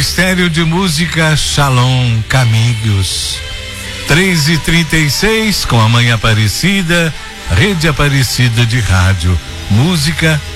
Ministério de Música Shalom Caminhos. 3h36 com a Mãe Aparecida, Rede Aparecida de Rádio. Música